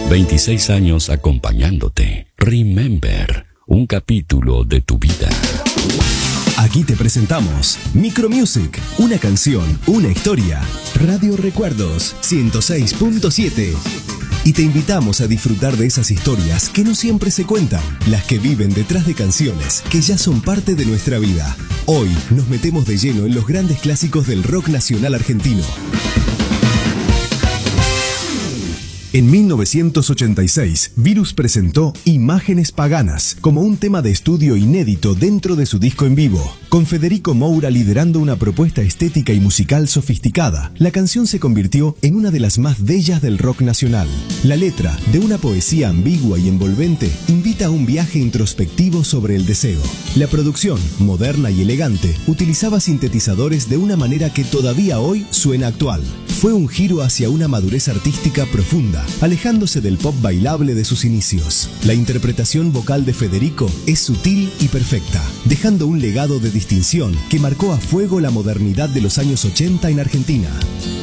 26 años acompañándote. Remember, un capítulo de tu vida. Aquí te presentamos Micromusic, una canción, una historia. Radio Recuerdos 106.7. Y te invitamos a disfrutar de esas historias que no siempre se cuentan, las que viven detrás de canciones que ya son parte de nuestra vida. Hoy nos metemos de lleno en los grandes clásicos del rock nacional argentino. En 1986, Virus presentó Imágenes Paganas como un tema de estudio inédito dentro de su disco en vivo. Con Federico Moura liderando una propuesta estética y musical sofisticada, la canción se convirtió en una de las más bellas del rock nacional. La letra, de una poesía ambigua y envolvente, invita a un viaje introspectivo sobre el deseo. La producción, moderna y elegante, utilizaba sintetizadores de una manera que todavía hoy suena actual. Fue un giro hacia una madurez artística profunda, alejándose del pop bailable de sus inicios. La interpretación vocal de Federico es sutil y perfecta, dejando un legado de distinción que marcó a fuego la modernidad de los años 80 en Argentina.